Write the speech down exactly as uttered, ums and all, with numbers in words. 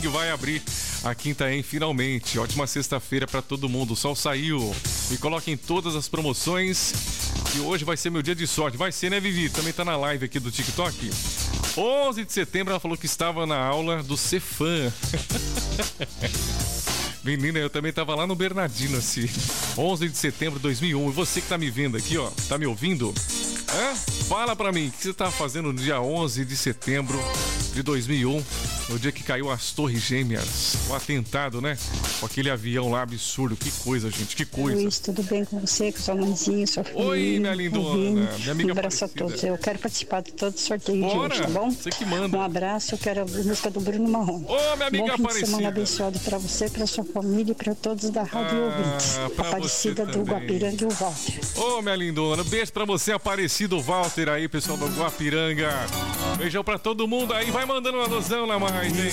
domingo vai abrir a Quinta Em finalmente. Ótima sexta-feira pra todo mundo. O sol saiu. Me coloquem todas as promoções. E hoje vai ser meu dia de sorte. Vai ser, né, Vivi? Também tá na live aqui do TikTok. onze de setembro, ela falou que estava na aula do Cefam. Menina, eu também tava lá no Bernardino, assim. onze de setembro de dois mil e um. E você que tá me vendo aqui, ó, tá me ouvindo? Hã? Fala pra mim, o que você tava fazendo no dia onze de setembro de dois mil e um? No dia que caiu as Torres Gêmeas. O atentado, né? Com aquele avião lá absurdo. Que coisa, gente, que coisa. Luiz, tudo bem com você, com sua mãezinha, sua filha? Oi, minha lindona. Minha amiga um abraço Aparecida. a todos. Eu quero participar de todo o sorteio Bora, de hoje, tá bom? você que manda. Um abraço, eu quero a música do Bruno Marrone. Ô, minha amiga bom fim Aparecida. de semana abençoado pra você, pra sua família e pra todos da Rádio Ah, Ouvintes. pra Aparecida você do também. Guapiranga e o Walter. Ô, minha lindona, beijo pra você, Aparecido Walter aí, pessoal do Guapiranga. Beijão pra todo mundo aí, vai mandando uma alusão lá mais, hein?